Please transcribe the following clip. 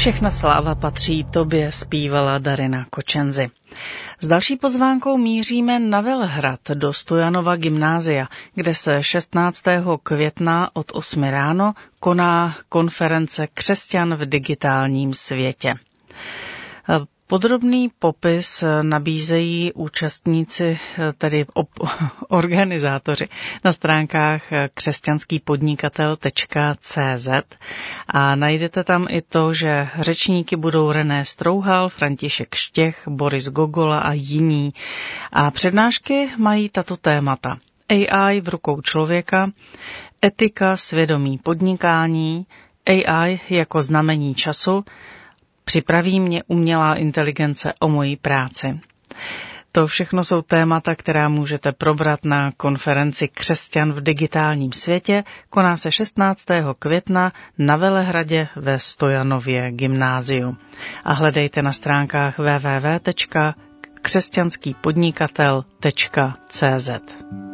Všechna sláva patří tobě, zpívala Darina Kočenzi. S další pozvánkou míříme na Velehrad do Stojanova gymnázia, kde se 16. května od 8 ráno koná konference Křesťan v digitálním světě. Podrobný popis nabízejí účastníci, tedy organizátoři, na stránkách křesťanskýpodnikatel.cz a najdete tam i to, že řečníky budou René Strouhal, František Štěch, Boris Gogola a jiní. A přednášky mají tato témata: AI v rukou člověka, etika, svědomí podnikání, AI jako znamení času, připraví mě umělá inteligence o moji práci. To všechno jsou témata, která můžete probrat na konferenci Křesťan v digitálním světě. Koná se 16. května na Velehradě ve Stojanově gymnáziu. A hledejte na stránkách www.křesťanskýpodnikatel.cz.